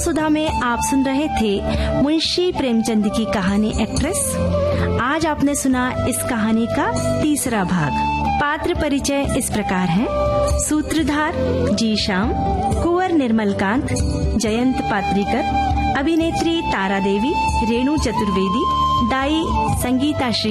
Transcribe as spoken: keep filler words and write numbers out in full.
सुधा में आप सुन रहे थे मुंशी प्रेमचंद की कहानी एक्ट्रेस। आज आपने सुना इस कहानी का तीसरा भाग। पात्र परिचय इस प्रकार है। सूत्रधार जी श्याम, कुंवर निर्मलकांत, जयंत पात्रीकर, अभिनेत्री तारा देवी, रेणु चतुर्वेदी, दाई संगीता श्री